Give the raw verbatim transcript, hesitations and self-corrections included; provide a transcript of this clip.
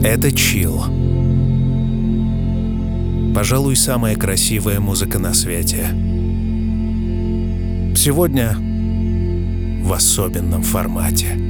Это чилл. Пожалуй, самая красивая музыка на свете. Сегодня в особенном формате.